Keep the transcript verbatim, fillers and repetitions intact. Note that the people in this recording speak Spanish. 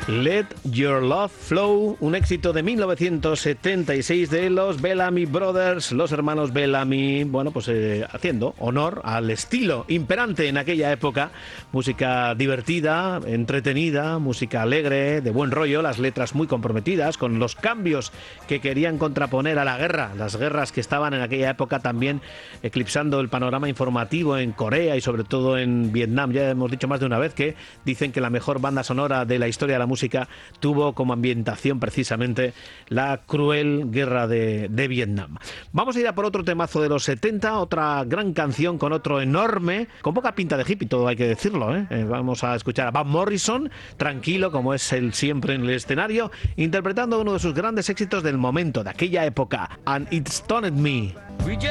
Let Your Love Flow, un éxito de mil novecientos setenta y seis de los Bellamy Brothers, los hermanos Bellamy, bueno, pues eh, haciendo honor al estilo imperante en aquella época, música divertida, entretenida, música alegre, de buen rollo, las letras muy comprometidas con los cambios que querían contraponer a la guerra, las guerras que estaban en aquella época también eclipsando el panorama informativo en Corea y sobre todo en Vietnam. Ya hemos dicho más de una vez que dicen que la mejor banda sonora de la historia de la música tuvo como ambientación precisamente la cruel guerra de, de Vietnam. Vamos a ir a por otro temazo de los setenta, otra gran canción con otro enorme, con poca pinta de hippie, todo hay que decirlo, ¿eh? Eh, vamos a escuchar a Van Morrison, tranquilo como es él siempre en el escenario, interpretando uno de sus grandes éxitos del momento, de aquella época, And It Stoned Me.